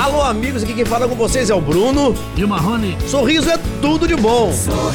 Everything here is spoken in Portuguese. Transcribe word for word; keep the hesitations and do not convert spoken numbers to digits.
Alô, amigos, aqui quem fala com vocês é o Bruno. E o Marrone. Sorriso é tudo de bom. Sorriso.